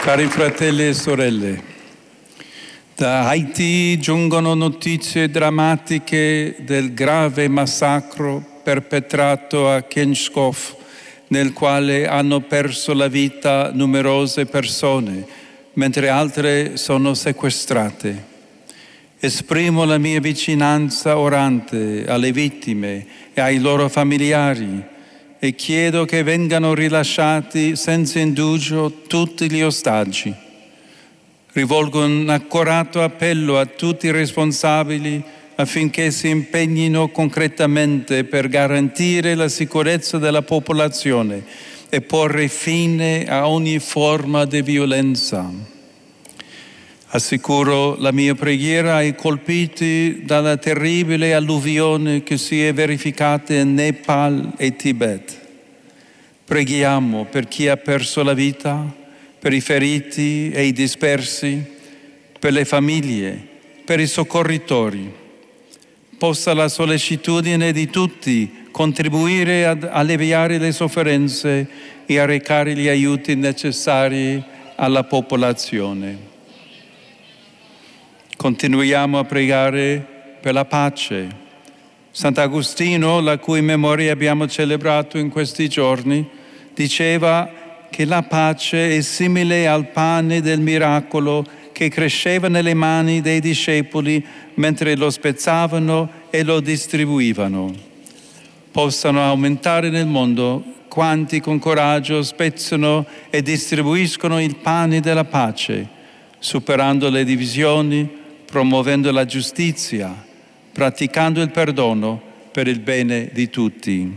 Cari fratelli e sorelle, da Haiti giungono notizie drammatiche del grave massacro perpetrato a Kenschkow, nel quale hanno perso la vita numerose persone, mentre altre sono sequestrate. Esprimo la mia vicinanza orante alle vittime e ai loro familiari e chiedo che vengano rilasciati senza indugio tutti gli ostaggi. Rivolgo un accorato appello a tutti i responsabili affinché si impegnino concretamente per garantire la sicurezza della popolazione e porre fine a ogni forma di violenza. Assicuro la mia preghiera ai colpiti dalla terribile alluvione che si è verificata in Nepal e Tibet. Preghiamo per chi ha perso la vita, per i feriti e i dispersi, per le famiglie, per i soccorritori. Possa la sollecitudine di tutti contribuire ad alleviare le sofferenze e a recare gli aiuti necessari alla popolazione. Continuiamo a pregare per la pace. Sant'Agostino, la cui memoria abbiamo celebrato in questi giorni, diceva che la pace è simile al pane del miracolo che cresceva nelle mani dei discepoli mentre lo spezzavano e lo distribuivano. Possano aumentare nel mondo quanti con coraggio spezzano e distribuiscono il pane della pace, superando le divisioni, promuovendo la giustizia, praticando il perdono per il bene di tutti.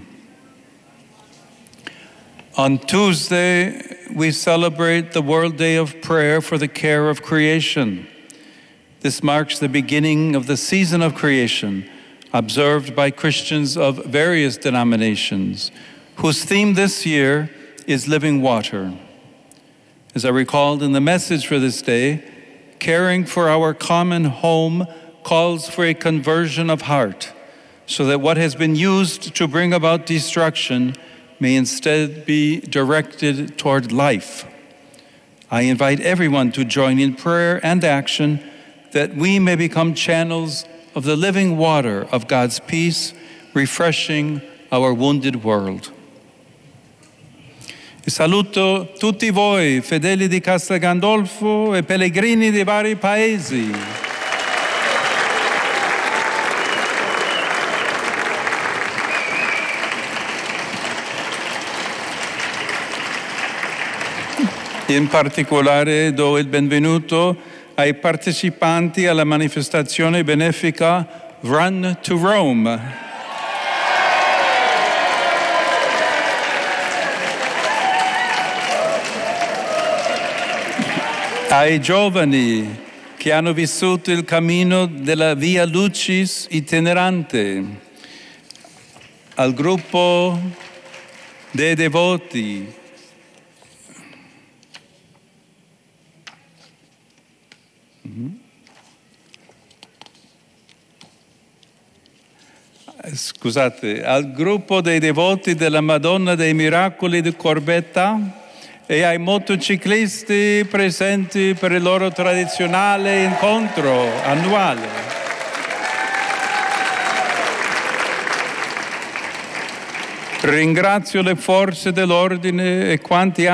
On Tuesday, we celebrate the World Day of Prayer for the Care of Creation. This marks the beginning of the season of creation, observed by Christians of various denominations, whose theme this year is living water. As I recalled in the message for this day, caring for our common home calls for a conversion of heart, so that what has been used to bring about destruction may instead be directed toward life. I invite everyone to join in prayer and action that we may become channels of the living water of God's peace, refreshing our wounded world. E saluto tutti voi, fedeli di Castel Gandolfo e pellegrini di vari paesi. In particolare do il benvenuto ai partecipanti alla manifestazione benefica Run to Rome. Ai giovani che hanno vissuto il cammino della Via Lucis itinerante, al gruppo dei devoti, al gruppo dei devoti della Madonna dei Miracoli di Corbetta e ai motociclisti presenti per il loro tradizionale incontro annuale. Ringrazio le forze dell'ordine e quanti